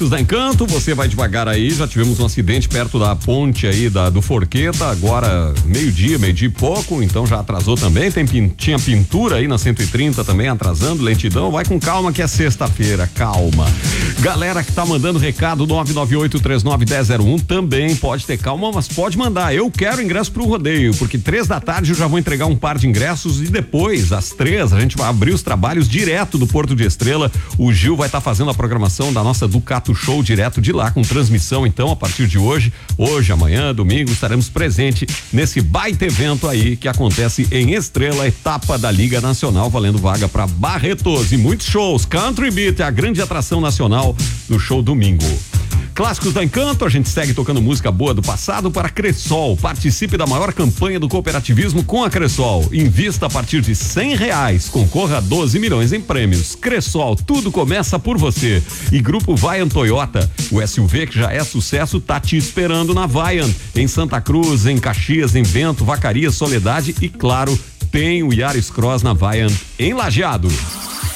Clássicos da Encanto, você vai devagar aí, já tivemos um acidente perto da ponte aí do Forqueta, agora meio-dia e pouco, então já atrasou também, tinha pintura aí na 130 também atrasando, lentidão, vai com calma que é sexta-feira, calma. Galera que tá mandando recado, 998391001, também pode ter calma, mas pode mandar, eu quero ingresso pro rodeio, porque 3 da tarde eu já vou entregar um par de ingressos e depois, às 3, a gente vai abrir os trabalhos direto do Porto de Estrela, o Gil vai estar fazendo a programação da nossa Ducato Show direto de lá, com transmissão então a partir de hoje, amanhã, domingo, estaremos presentes nesse baita evento aí que acontece em Estrela, etapa da Liga Nacional, valendo vaga para Barretos e muitos shows. Country Beat é a grande atração nacional no show domingo. Clássicos da Encanto, a gente segue tocando música boa do passado para Cressol. Participe da maior campanha do cooperativismo com a Cressol. Invista a partir de R$100, concorra a 12 milhões em prêmios. Cressol, tudo começa por você. E Grupo Vian Toyota, o SUV que já é sucesso, tá te esperando na Vian, em Santa Cruz, em Caxias, em Bento, Vacaria, Soledade e claro, tem o Yaris Cross na Vian em Lajeado.